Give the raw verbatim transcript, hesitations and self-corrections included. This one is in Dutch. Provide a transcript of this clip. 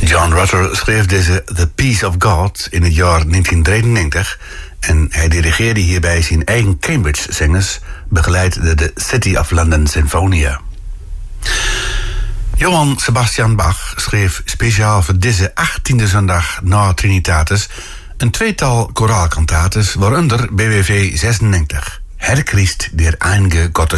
John Rutter schreef deze The Peace of God in het jaar negentien drieënnegentig... en hij dirigeerde hierbij zijn eigen Cambridge-zangers, begeleid door de City of London Sinfonia. Johann Sebastian Bach schreef speciaal voor deze achttiende zondag na Trinitatis een tweetal koraalkantates, waaronder B W V zesennegentig, Herr Christ der einge Gottes